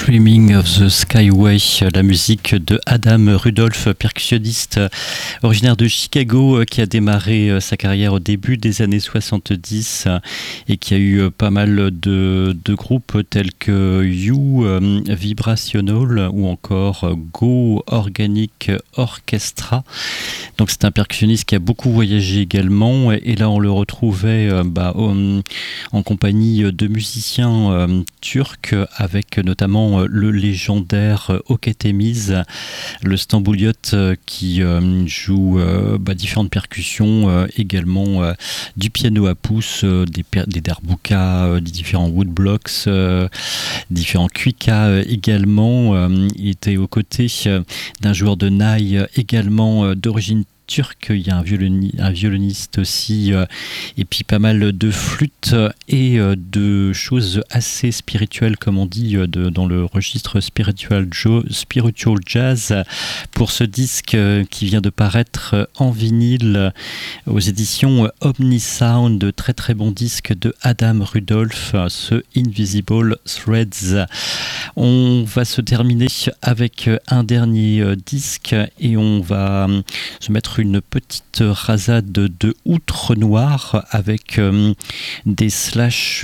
Dreaming of the Skyway, la musique de Adam Rudolph, percussionniste originaire de Chicago, qui a démarré sa carrière au début des années 70 et qui a eu pas mal de groupes tels que You Vibrational ou encore Go Organic Orchestra. Donc c'est un percussionniste qui a beaucoup voyagé également, et là on le retrouvait en compagnie de musiciens turcs, avec notamment le légendaire Oketemiz, le Stambouliote, qui joue différentes percussions, également du piano à pouce, des darboukas, des différents woodblocks, différents cuicas également. Il était aux côtés d'un joueur de naï également d'origine turc. Il y a un violoniste aussi, et puis pas mal de flûtes et de choses assez spirituelles, comme on dit, dans le registre spiritual jazz, pour ce disque qui vient de paraître en vinyle aux éditions Omnisound. Très très bon disque de Adam Rudolph, ce Invisible Threads. On va se terminer avec un dernier disque, et on va se mettre une petite rasade de outre noire avec des slashs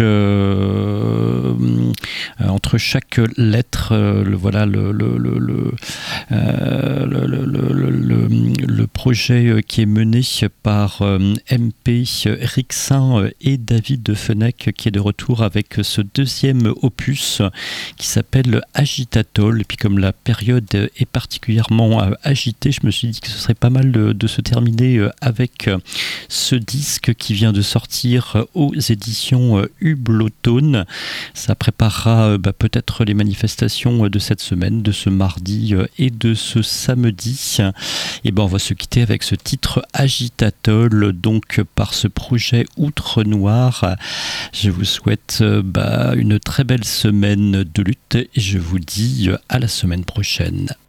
entre chaque lettre. Le projet qui est mené par MP Rixin et David Fenech, qui est de retour avec ce deuxième opus qui s'appelle Agitatol. Et puis comme la période est particulièrement agitée, je me suis dit que ce serait pas mal de se terminer avec ce disque qui vient de sortir aux éditions Hublotone. Ça préparera peut-être les manifestations de cette semaine, de ce mardi et de ce samedi. Et on va se quitter avec ce titre Agitatol, donc par ce projet Outre Noir. Je vous souhaite une très belle semaine de lutte, et je vous dis à la semaine prochaine.